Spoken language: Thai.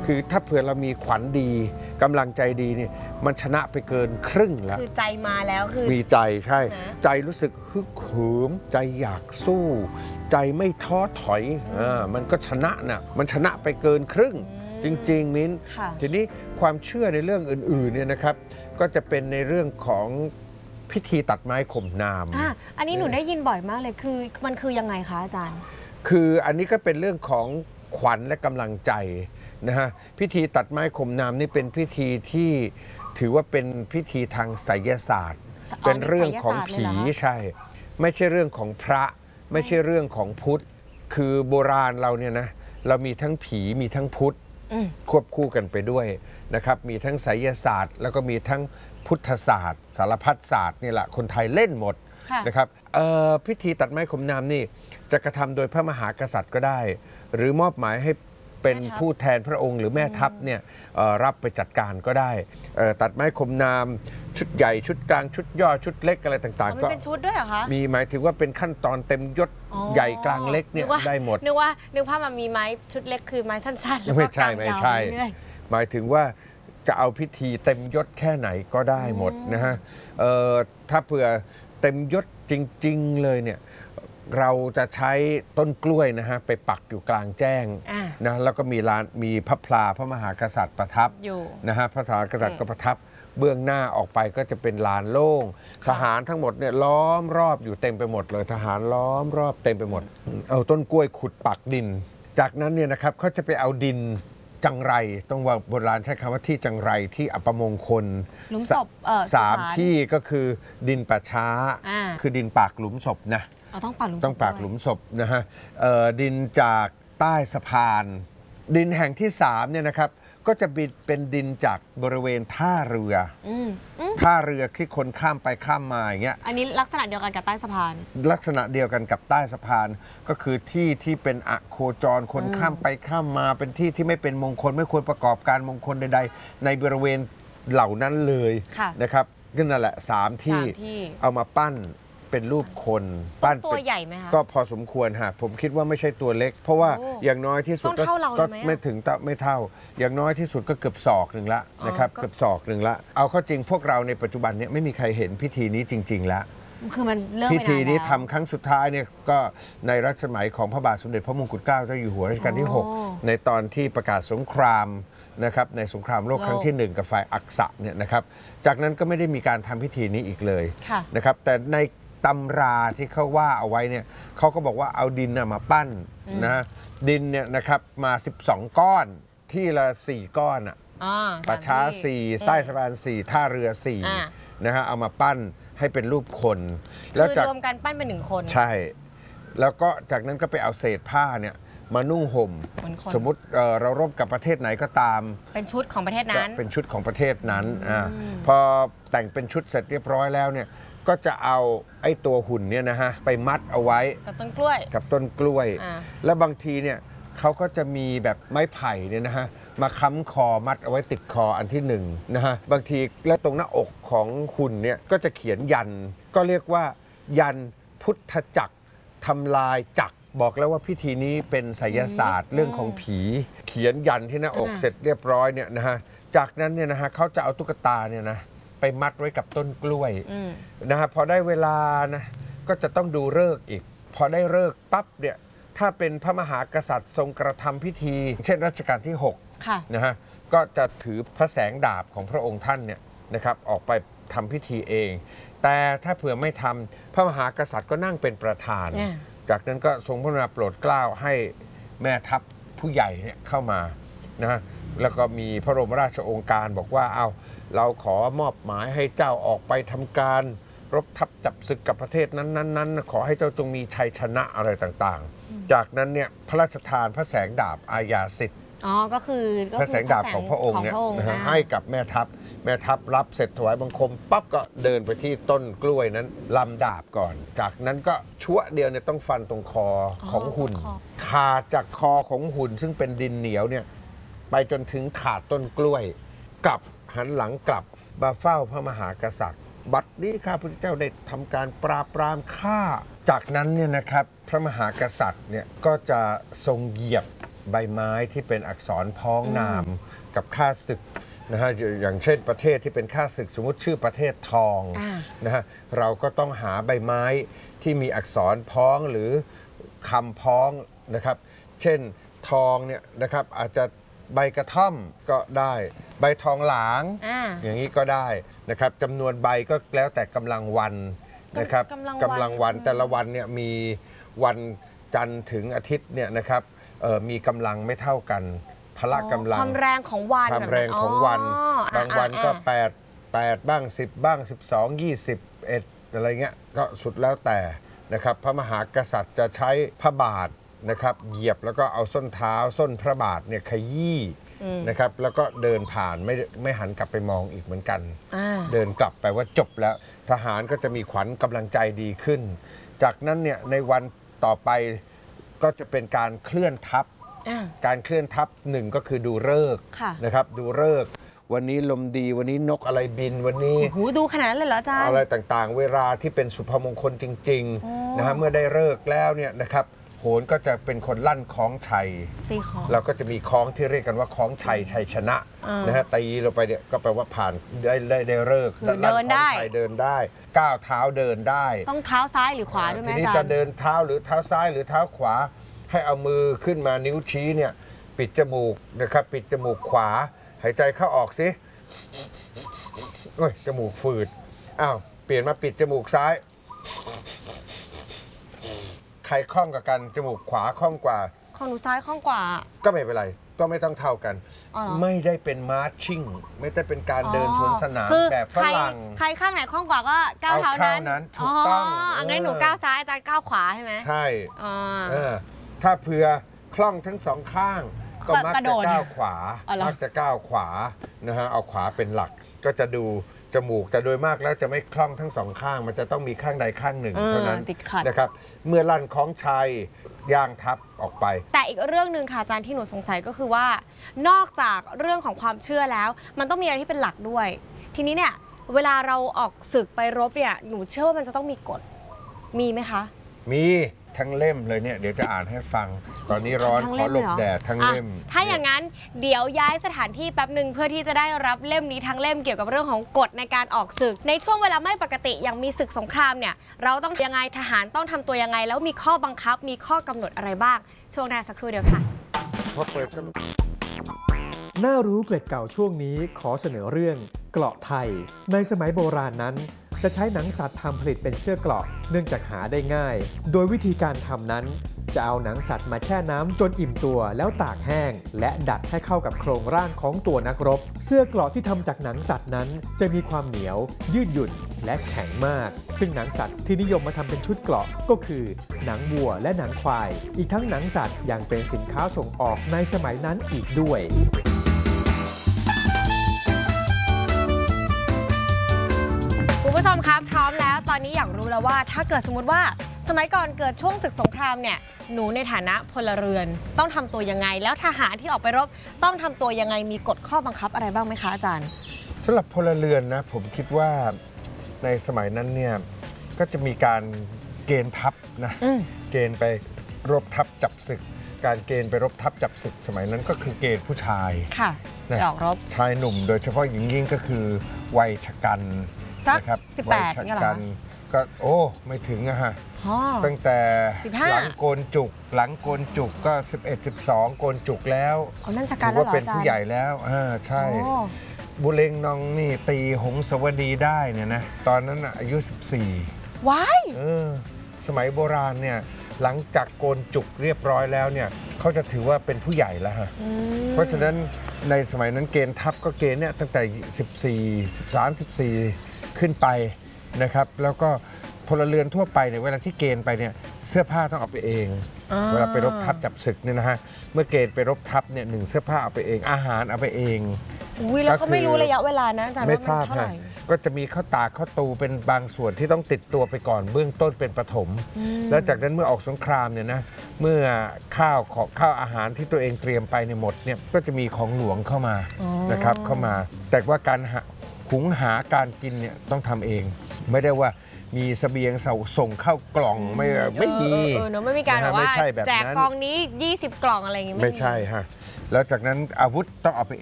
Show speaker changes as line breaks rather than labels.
คือถ้าเผื่อเรามีขวัญดีกำลังใจดีเนี่ยมันชนะไปเกินครึ่งแล้ว
คือใจมาแล้วคือ
มีใจใช่ใจรู้สึกฮึกเหิมใจอยากสู้ใจไม่ท้อถอยมันก็ชนะนะมันชนะไปเกินครึ่งจริงๆมิ้นทีนี้ความเชื่อในเรื่องอื่นๆเนี่ยนะครับก็จะเป็นในเรื่องของพิธีตัดไม้ข่มนาม
อันนี้หนูได้ยินบ่อยมากเลยคือมันคือยังไงคะอาจารย์
คืออันนี้ก็เป็นเรื่องของขวัญและกำลังใจนะฮะพิธีตัดไม้ข่มนามนี่เป็นพิธีที่ถือว่าเป็นพิธีทางไสยศาสตร์เป็นเรื่องของผีใช่ไม่ใช่เรื่องของพระไม่ใช่เรื่องของพุทธคือโบราณเราเนี่ยนะเรามีทั้งผีมีทั้งพุทธควบคู่กันไปด้วยนะครับมีทั้งไสยศาสตร์แล้วก็มีทั้งพุทธศาสตร์สารพัดศาสตร์นี่แหละคนไทยเล่นหมดนะครับพิธีตัดไม้ข่มนามนี่จะกระทำโดยพระมหากษัตริย์ก็ได้หรือมอบหมายให้เป็นผู้แทนพระองค์หรือแม่ทัพเนี่ยรับไปจัดการก็ได้ตัดไม้ข่มนามชุดใหญ่ชุดกลางชุดย่อชุดเล็กอะไรต่างๆก็
เป็นชุดด้วยเหรอคะ
มีหมายถึงว่าเป็นขั้นตอนเต็มยศใหญ่กลางเล็กเนี่ยได้หมด
นึกว่ามันมีไม้ชุดเล็กคือไม้สั้นๆแล้ว
ก็กลางยาวหมายถึงว่าจะเอาพิธีเต็มยศแค่ไหนก็ได้หมดนะฮะถ้าเผื่อเต็มยศจริงๆเลยเนี่ยเราจะใช้ต้นกล้วยนะฮะไปปักอยู่กลางแจ้งนะแล้วก็มีพระพลาพระมหากษัตริย์ประทับนะฮะพระมหากษัตริย์ก็ประทับเบื้องหน้าออกไปก็จะเป็นลานโล่งทหารทั้งหมดเนี่ยล้อมรอบอยู่เต็มไปหมดเลยทหารล้อมรอบเต็มไปหมดเอาต้นกล้วยขุดปักดินจากนั้นเนี่ยนะครับเขาจะไปเอาดินจังไรต้องว่าโบราณใช้คำว่าที่จังไรที่อัปมงคล
หลุมศพ
3 ที่ก็คือดินป่าช้าคือดินปากหลุมศพนะ
ต้องปากหลุมศพ
ต้องปากหลุมศพนะฮะดินจากใต้สะพานดินแห่งที่3เนี่ยนะครับก็จะเป็นดินจากบริเวณท่าเรือที่คนข้ามไปข้ามมาอย่างเงี้ย
อันนี้ลักษณะเดียวกันกับใต้สะพาน
ลักษณะเดียวกันกับใต้สะพานก็คือที่ที่เป็นอโคจรคนข้ามไปข้ามมาเป็นที่ที่ไม่เป็นมงคลไม่ควรประกอบการมงคลใดๆในบริเวณเหล่านั้นเลยนะครับนั่นแหละ3 ที่เอามาปั้นเป็นรูปคน
ปั้นตัวใหญ่ไหมคะ
ก็พอสมควรฮะผมคิดว่าไม่ใช่ตัวเล็กเพราะว่าอย่างน้อยที่สุดก็ไม่ถึงไม่เท่าอย่างน้อยที่สุดก็เกือบศอกหนึ่งละนะครับเกือบศอกหนึ่งละเอาเข้าจริงพวกเราในปัจจุบันนี้ไม่มีใครเห็นพิธีนี้จริงๆแล้ว
คือมันเริ่ม
พิธีนี้ทำครั้งสุดท้ายเนี่ยก็ในรัชสมัยของพระบาทสมเด็จพระมงกุฎเกล้าเจ้าอยู่หัวรัชกาลที่6ในตอนที่ประกาศสงครามนะครับในสงครามโลกครั้งที่1กับฝ่ายอักษะเนี่ยนะครับจากนั้นก็ไม่ได้มีการทำพิธีนี้อีกเลยนะครับแต่ในตำราที่เขาว่าเอาไว้เนี่ยเขาก็บอกว่าเอาดินมาปั้นนะดินเนี่ยนะครับมา12 ก้อนที่ละ4 ก้อนป่าช้า4ใต้สะพาน4ท่าเรือ4นะฮะเอามาปั้นให้เป็นรูปคน
แล้วรวมกันปั้นเป็น1 คน
ใช่แล้วก็จากนั้นก็ไปเอาเศษผ้าเนี่ยมานุ่งห่มสมมุติเรารบกับประเทศไหนก็ตาม
เป็นชุดของประเทศนั้น
เป็นชุดของประเทศนั้นพอแต่งเป็นชุดเสร็จเรียบร้อยแล้วเนี่ยก็จะเอาไอ้ตัวหุ่นเนี่ยนะฮะไปมัดเอาไว้
กับต้นกล้
วยแล้วบางทีเนี่ยเขาก็จะมีแบบไม้ไผ่เนี่ยนะฮะมาค้ำคอมัดเอาไว้ติดคออันที่1นะฮะบางทีและตรงหน้าอกของหุ่นเนี่ยก็จะเขียนยันก็เรียกว่ายันพุทธจักรทำลายจักรบอกแล้วว่าพิธีนี้เป็นไสยศาสตร์เรื่องของผีเขียนยันที่หน้าอกเสร็จเรียบร้อยเนี่ยนะฮะจากนั้นเนี่ยนะฮะเขาจะเอาตุ๊กตาเนี่ยนะไปมัดไว้กับต้นกล้วยนะฮะพอได้เวลานะก็จะต้องดูฤกษ์อีกพอได้ฤกษ์ปั๊บเนี่ยถ้าเป็นพระมหากษัตริย์ทรงกระทำพิธีเช่นรัชกาลที่6นะฮะก็จะถือพระแสงดาบของพระองค์ท่านเนี่ยนะครับออกไปทำพิธีเองแต่ถ้าเผื่อไม่ทำพระมหากษัตริย์ก็นั่งเป็นประธานจากนั้นก็ทรงพระกรุณาโปรดเกล้าให้แม่ทัพผู้ใหญ่เนี่ยเข้ามานะฮะแล้วก็มีพระบรมราชโองการบอกว่าเอาเราขอมอบหมายให้เจ้าออกไปทำการรบทัพจับศึกกับประเทศนั้นขอให้เจ้าจงมีชัยชนะอะไรต่างๆจากนั้นเนี่ยพระราชทานพระแสงดาบอาญาสิทธิ์
ก็คือ
พระแสงดาบของพระองค์เนี่ยให้กับแม่ทัพรับเสร็จถวายบังคมปั๊บก็เดินไปที่ต้นกล้วยนั้นลำดาบก่อนจากนั้นก็ชั่วเดียวเนี่ยต้องฟันตรงคอของหุ่นขาดจากคอของหุ่นซึ่งเป็นดินเหนียวเนี่ยไปจนถึงขาดต้นกล้วยกลับหันหลังกลับมาเฝ้าพระมหากษัตริย์บัดนี้ข้าพเจ้าได้ทำการปราบปรามฆ่าจากนั้นเนี่ยนะครับพระมหากษัตริย์เนี่ยก็จะทรงเหยียบใบไม้ที่เป็นอักษรพ้องนามกับข้าศึกนะฮะอย่างเช่นประเทศที่เป็นข้าศึกสมมติชื่อประเทศทองนะฮะเราก็ต้องหาใบไม้ที่มีอักษรพ้องหรือคำพ้องนะครับเช่นทองเนี่ยนะครับอาจจะใบกระท่อมก็ได้ใบทองหลางอย่างนี้ก็ได้นะครับจำนวนใบก็แล้วแต่กำลังวันนะครับกำลังวันแต่ละวันเนี่ยมีวันจันทร์ถึงอาทิตย์เนี่ยนะครับมีกำลังไม่เท่ากันพละกำลัง
ความแรงของวัน
ความแรงของวันบางวันก็8บ้าง10บ้าง12 21อะไรเงี้ยก็สุดแล้วแต่นะครับพระมหากษัตริย์จะใช้พระบาทนะครับเหยียบแล้วก็เอาส้นเท้าส้นพระบาทเนี่ยขยี้นะครับแล้วก็เดินผ่านไม่หันกลับไปมองอีกเหมือนกันเดินกลับไปว่าจบแล้วทหารก็จะมีขวัญกำลังใจดีขึ้นจากนั้นเนี่ยในวันต่อไปก็จะเป็นการเคลื่อนทัพการเคลื่อนทัพหนึ่งก็คือดูฤกษ์นะครับดูฤกษ์วันนี้ลมดีวันนี้นกอะไรบินวันนี้
ดูขนาดนั้นเลยเหรออาจารย์
อะไรต่างๆเวลาที่เป็นสุภมงคลจริงๆนะฮะเมื่อได้ฤกษ์แล้วเนี่ยนะครับโหนก็จะเป็นคนลั่นคล้องชัย
ตีคล้อง
เราก็จะมีคล้องที่เรียกกันว่าคล้องชัยชัยชนะนะฮะตีลงไปเนี่ยก็แปลว่าผ่านได้ฤกษ์
เดินได้
เดินได้ก้าวเท้าเดินได้
ต้องเท้าซ้ายหรือขวาด้วยไหมอาจารย์
ทีนี้จะเดินเท้าหรือเท้าซ้ายหรือเท้าขวาให้เอามือขึ้นมานิ้วชี้เนี่ยปิดจมูกนะครับปิดจมูกขวาหายใจเข้าออกสิโอ้ยจมูกฝืดอ้าวเปลี่ยนมาปิดจมูกซ้ายใครคล่องกับกันจมูกขวาคล่องกว่า
ของหนูซ้ายคล่องกว่า
ก็ไม่เป็นไรก็ไม่ต้องเท่ากันไม่ได้เป็นมาร์ชชิ่งไม่ได้เป็นการเดินสวนสนามแบบฝรั่ง
ใครข้างไหนคล่องกว่าก็ก้าวเท้านั้น
ถูกต้อง
งั้นหนูก้าวซ้ายอาจารย์ก้าวขวาใช่ไหม
ใช่ถ้าเผื่อคล่องทั้งสองข้างก็มักจะก้าวขวานะฮะเอาขวาเป็นหลักก็จะดูจมูกแต่โดยมากแล้วจะไม่คล่องทั้งสองข้างมันจะต้องมีข้างใดข้างหนึ่งเท่านั้นนะครับเมื่อลั่นคล้องชัยย่างทับออกไป
แต่อีกเรื่องหนึ่งค่ะอาจารย์ที่หนูสงสัยก็คือว่านอกจากเรื่องของความเชื่อแล้วมันต้องมีอะไรที่เป็นหลักด้วยทีนี้เนี่ยเวลาเราออกศึกไปรบเนี่ยหนูเชื่อว่ามันจะต้องมีกฎมีไหมคะ
มีทั้งเล่มเลยเนี่ยเดี๋ยวจะอ่านให้ฟังตอนนี้ร้อนขอหลบแดดทั้งเล่ม
ถ้าอย่างนั้นเดี๋ยวย้ายสถานที่แป๊บหนึ่งเพื่อที่จะได้รับเล่มนี้ทั้งเล่มเกี่ยวกับเรื่องของกฎในการออกศึกในช่วงเวลาไม่ปกติอย่างมีศึกสงครามเนี่ยเราต้องยังไงทหารต้องทำตัวยังไงแล้วมีข้อบังคับมีข้อกำหนดอะไรบ้างช่วงหน้าสักครู่เดียวค่ะ
น่ารู้เกล็ดเก่าช่วงนี้ขอเสนอเรื่องเกราะไทยในสมัยโบราณนั้นจะใช้หนังสัตว์ทำผลิตเป็นเสื้อเกราะเนื่องจากหาได้ง่ายโดยวิธีการทำนั้นจะเอาหนังสัตว์มาแช่น้ำจนอิ่มตัวแล้วตากแห้งและดัดให้เข้ากับโครงร่างของตัวนักรบเสื้อเกราะที่ทำจากหนังสัตว์นั้นจะมีความเหนียวยืดหยุ่นและแข็งมากซึ่งหนังสัตว์ที่นิยมมาทำเป็นชุดเกราะก็คือหนังวัวและหนังควายอีกทั้งหนังสัตว์ยังเป็นสินค้าส่งออกในสมัยนั้นอีกด้วย
คุณผู้ชมครับพร้อมแล้วตอนนี้อยากรู้แล้วว่าถ้าเกิดสมมติว่าสมัยก่อนเกิดช่วงศึกสงครามเนี่ยหนูในฐานะพลเรือนต้องทำตัวยังไงแล้วทหารที่ออกไปรบต้องทำตัวยังไงมีกฎข้อบังคับอะไรบ้างไหมคะอาจารย์
สำหรับพลเรือนนะผมคิดว่าในสมัยนั้นเนี่ยก็จะมีการเกณฑ์ทัพนะเกณฑ์ไปรบทัพจับศึกการเกณฑ์ไปรบทัพจับศึกสมัยนั้นก็คือเกณฑ์ผู้ชาย
ค่ะออกรบ
ชายหนุ่มโดยเฉพาะอย่างยิ่งก็คือวัยชกัน
นะครับวัยชกัน
ก็โอ้ไม่ถึงอะฮะตั้งแต่หลังโกนจุกก็11-12โกนจุกแล้วถือว่าเป็นผู้ใหญ่แล้วใช่บุเรงนองนี่ตีหงสวดีได้เนี่ยนะตอนนั้นอายุ14
ว้าย
สมัยโบราณเนี่ยหลังจากโกนจุกเรียบร้อยแล้วเนี่ยเขาจะถือว่าเป็นผู้ใหญ่แล้วฮะเพราะฉะนั้นในสมัยนั้นเกณฑ์ทัพก็เกณฑ์เนี่ยตั้งแต่14 13 14ขึ้นไปนะครับแล้วก็พลเรือนทั่วไปเนี่ยเวลาที่เกณฑ์ไปเนี่ยเสื้อผ้าต้องเอาไปเองเวลาไปรบทัพจับศึกเนี่ยนะฮะเมื่อเกณฑ์ไปรบทัพเนี่ย1เสื้อผ้าเอาไปเองอาหารเอาไปเอง
แล้วก็ไม่รู้ระยะเวลานะอาจารย์
ไม่ทราบนะก็จะมีข้าวตากข้าวตูเป็นบางส่วนที่ต้องติดตัวไปก่อนเบื้องต้นเป็นปฐมแล้วจากนั้นเมื่อออกสงครามเนี่ยนะเมื่อข้าวอาหารที่ตัวเองเตรียมไปเนี่ยหมดเนี่ยก็จะมีของหลวงเข้ามานะครับเข้ามาแต่ว่าการหุงหาการกินเนี่ยต้องทำเองไม่ได้ว่ามีเสบียงส่งเข้ากล่องไม่มี
เนอะไม่มีการ
นะ
แบ
ฮะ
บว่า
ไม่ใช่แบบนั้น
แจกกองนี้ 20 กล่องอะไรอย่างงี้
ไม่ใช่ฮะแล้วจากนั้นอาวุธต้องเอาไป